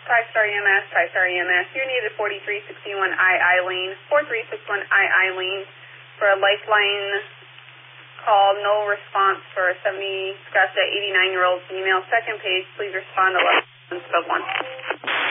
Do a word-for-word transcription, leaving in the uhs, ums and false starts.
Tri-Star E M S, Tri-Star E M S. You needed forty-three sixty-one I Eileen, forty-three sixty-one I Eileen for a lifeline call, no response for a seventy, scratch that eighty-nine-year-old female. Second page, please respond to eleven, sub one.